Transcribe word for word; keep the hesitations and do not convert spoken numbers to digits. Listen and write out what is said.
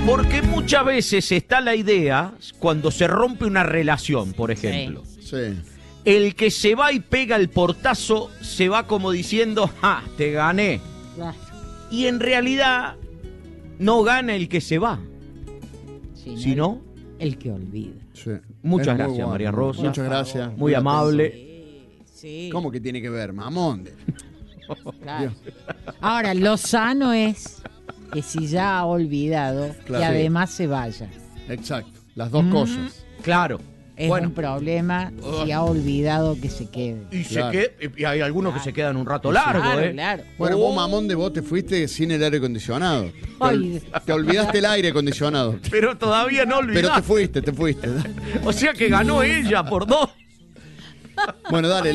Porque muchas veces está la idea, cuando se rompe una relación, por ejemplo. Sí. El que se va y pega el portazo se va como diciendo, ¡ja! Te gané. Claro. Y en realidad no gana el que se va, Sí, sino el que olvida. Sí. Muchas Es muy gracias, bueno. María Rosa. Muchas gracias. Muy amable. Sí, sí. ¿Cómo que tiene que ver, mamón? Claro. Ahora, lo sano es que si ya ha olvidado, Claro. que además se vaya. Exacto. Las dos cosas. Claro. Es Bueno, un problema si ha olvidado que se quede. y, se Claro. qued- y hay algunos que se quedan un rato largo, Claro, ¿eh? claro. Bueno, Oh. vos, mamón, de vos te fuiste sin el aire acondicionado. Te, Ay. ol- te olvidaste el aire acondicionado. Pero todavía no Pero te olvidaste. fuiste, te fuiste. O sea que ganó ella por dos. Bueno, dale.